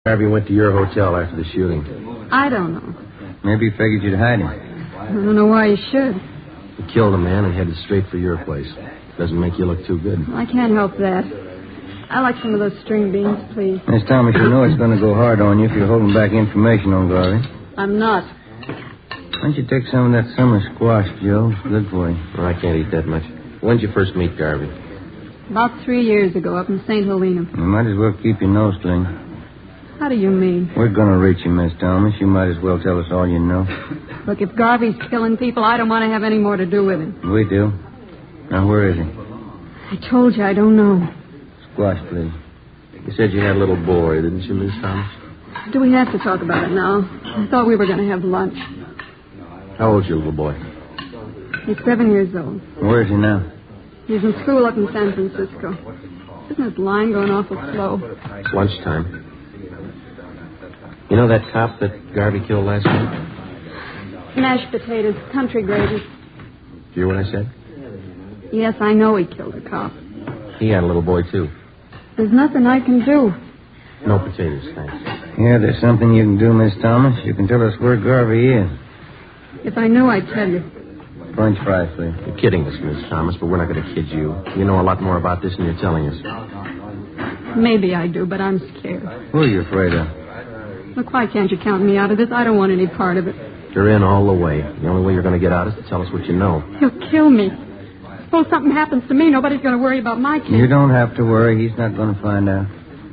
Garvey went to your hotel after the shooting. I don't know. Maybe he figured you'd hide him. I don't know why he should. He killed a man and headed straight for your place. Doesn't make you look too good. I can't help that. I like some of those string beans, please. Miss Thomas, you know it's going to go hard on you if you're holding back information on Garvey. I'm not. Why don't you take some of that summer squash, Joe? It's good for you. Well, I can't eat that much. When'd you first meet Garvey? About 3 years ago, up in St. Helena. You might as well keep your nose clean. How do you mean? We're going to reach him, Miss Thomas. You might as well tell us all you know. Look, if Garvey's killing people, I don't want to have any more to do with him. We do. Now, where is he? I told you I don't know. Squash, please. You said you had a little boy, didn't you, Miss Thomas? Do we have to talk about it now? I thought we were going to have lunch. How old's your little boy? He's 7 years old. Where is he now? He's in school up in San Francisco. Isn't this line going awful slow? It's lunchtime. You know that cop that Garvey killed last night? Mashed potatoes, country gravy. You hear what I said? Yes, I know he killed a cop. He had a little boy, too. There's nothing I can do. No potatoes, thanks. Yeah, there's something you can do, Miss Thomas. You can tell us where Garvey is. If I knew, I'd tell you. French fries, please. You're kidding us, Miss Thomas, but we're not going to kid you. You know a lot more about this than you're telling us. Maybe I do, but I'm scared. Who are you afraid of? Look, why can't you count me out of this? I don't want any part of it. You're in all the way. The only way you're going to get out is to tell us what you know. He'll kill me. Suppose something happens to me, nobody's going to worry about my kid. You don't have to worry. He's not going to find out.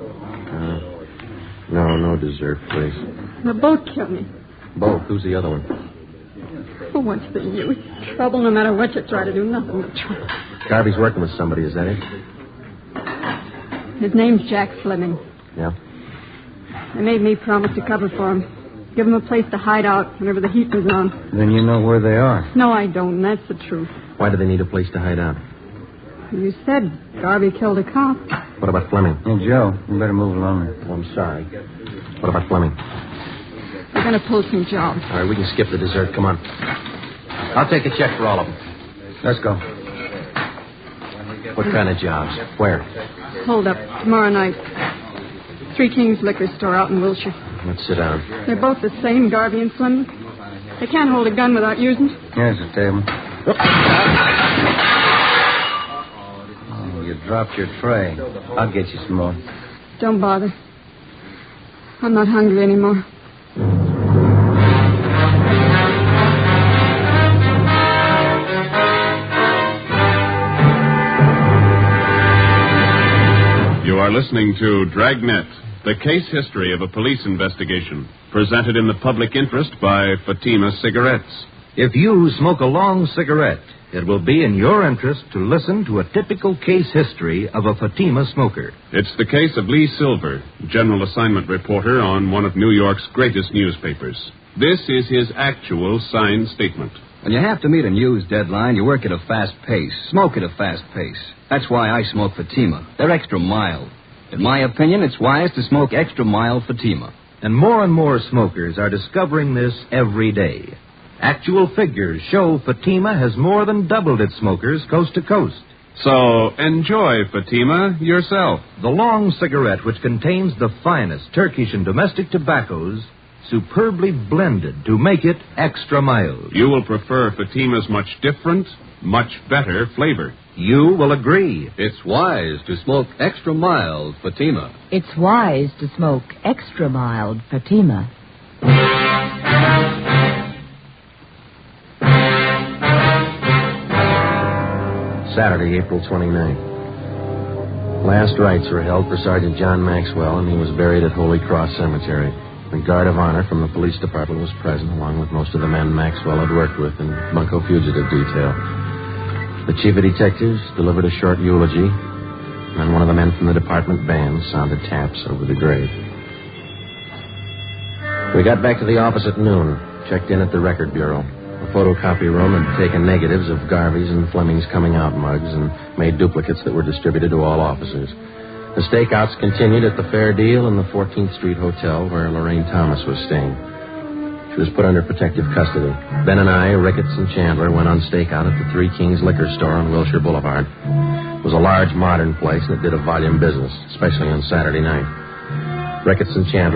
No dessert, please. They'll both kill me. Both? Who's the other one? Oh, what's the use? Trouble, no matter what you try to do, nothing but trouble. Garvey's working with somebody, is that it? His name's Jack Fleming. Yeah? They made me promise to cover for him. Give him a place to hide out whenever the heat was on. Then you know where they are. No, I don't, and that's the truth. Why do they need a place to hide out? You said Garvey killed a cop. What about Fleming? Hey, Joe, you better move along. Oh, I'm sorry. What about Fleming? We're going to pull some jobs. All right, we can skip the dessert. Come on. I'll take a check for all of them. Let's go. What kind of jobs? Where? Hold up. Tomorrow night. Three Kings Liquor Store out in Wilshire. Let's sit down. They're both the same, Garvey and Fleming. They can't hold a gun without using it. Here's the table. Oh, you dropped your tray. I'll get you some more. Don't bother. I'm not hungry anymore. You are listening to Dragnet, the case history of a police investigation, presented in the public interest by Fatima Cigarettes. If you smoke a long cigarette, it will be in your interest to listen to a typical case history of a Fatima smoker. It's the case of Lee Silver, general assignment reporter on one of New York's greatest newspapers. This is his actual signed statement. When you have to meet a news deadline, you work at a fast pace, smoke at a fast pace. That's why I smoke Fatima. They're extra mild. In my opinion, it's wise to smoke extra mild Fatima. And more smokers are discovering this every day. Actual figures show Fatima has more than doubled its smokers coast to coast. So enjoy Fatima yourself. The long cigarette, which contains the finest Turkish and domestic tobaccos, superbly blended to make it extra mild. You will prefer Fatima's much different, much better flavor. You will agree. It's wise to smoke extra mild Fatima. It's wise to smoke extra mild Fatima. Saturday, April 29th. Last rites were held for Sergeant John Maxwell, and he was buried at Holy Cross Cemetery. The guard of honor from the police department was present, along with most of the men Maxwell had worked with in Bunko Fugitive Detail. The chief of detectives delivered a short eulogy, and one of the men from the department band sounded taps over the grave. We got back to the office at noon, checked in at the record bureau. The photocopy room had taken negatives of Garvey's and Fleming's coming out mugs and made duplicates that were distributed to all officers. The stakeouts continued at the Fair Deal in the 14th Street Hotel where Lorraine Thomas was staying. She was put under protective custody. Ben and I, Ricketts and Chandler, went on stakeout at the Three Kings Liquor Store on Wilshire Boulevard. It was a large, modern place, and it did a volume business, especially on Saturday night. Ricketts and Chandler